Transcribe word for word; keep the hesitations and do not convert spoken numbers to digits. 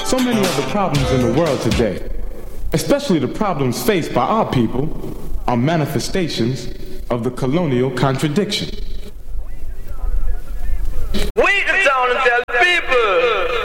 So many of the problems in the world today, especially the problems faced by our people, are manifestations of the colonial contradiction. We can tell and tell people